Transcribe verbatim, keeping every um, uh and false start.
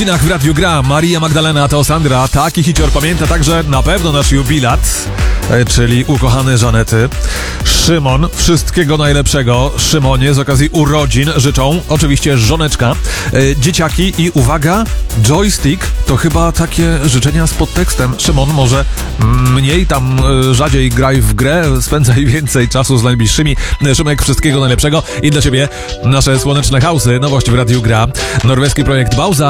W Radiu Gra Maria Magdalena Teosandra. Taki hicior pamięta także na pewno nasz jubilat, czyli ukochany Żanety. Szymon, wszystkiego najlepszego Szymonie z okazji urodzin życzą oczywiście żoneczka, dzieciaki i uwaga, joystick to chyba takie życzenia z podtekstem. Szymon, może mniej tam, rzadziej graj w grę, spędzaj więcej czasu z najbliższymi. Szymek, wszystkiego najlepszego i dla ciebie nasze słoneczne house'y, nowość w Radiu Gra, norweski projekt Bauza.